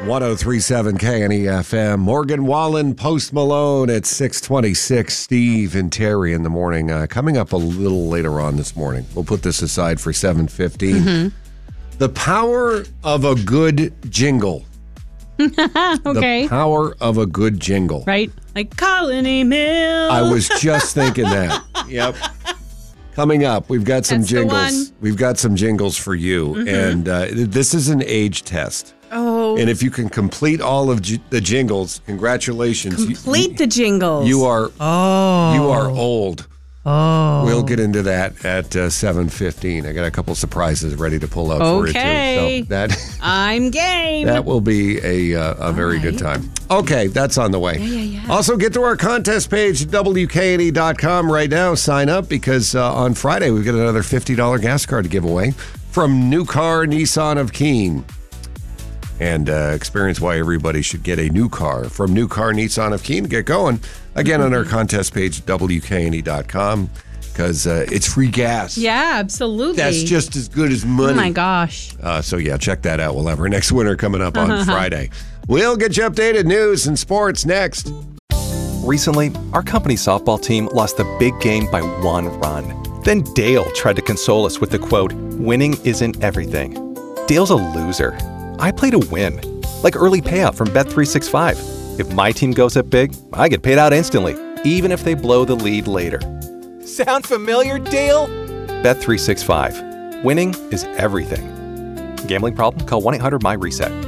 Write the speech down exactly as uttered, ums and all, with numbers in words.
ten thirty-seven K N E F M. Morgan Wallen, Post Malone at six twenty-six. Steve and Terry in the morning. Uh, coming up a little later on this morning. We'll put this aside for seven fifteen. Mm-hmm. The power of a good jingle. Okay. The power of a good jingle. Right? Like Colony Mill. I was just thinking that. Yep. Coming up, we've got some That's the jingles. one. We've got some jingles for you. Mm-hmm. And uh, this is an age test. Oh. And if you can complete all of j- the jingles, congratulations. Complete you, the jingles. You are oh. you are old. Oh. We'll get into that at uh, seven fifteen. I got a couple surprises ready to pull out okay. for you too. So that I'm game. That will be a uh, a very right. good time. Okay, that's on the way. Yeah, yeah, yeah. Also, get to our contest page at W K N E dot com right now. Sign up because uh, on Friday we've got another fifty dollars gas card to give away from New Car Nissan of Keene. And uh, experience why everybody should get a new car from New Car Nissan of Keene. Get going. Again, on our contest page, W K N E dot com, because uh, it's free gas. Yeah, absolutely. That's just as good as money. Oh, my gosh. Uh, so, yeah, check that out. We'll have our next winner coming up on Friday. We'll get you updated news and sports next. Recently, our company softball team lost the big game by one run. Then Dale tried to console us with the quote, "Winning isn't everything." Dale's a loser. I play to win, like early payout from Bet three sixty-five. If my team goes up big, I get paid out instantly, even if they blow the lead later. Sound familiar, Dale? Bet three sixty-five. Winning is everything. Gambling problem? Call one eight hundred M Y RESET.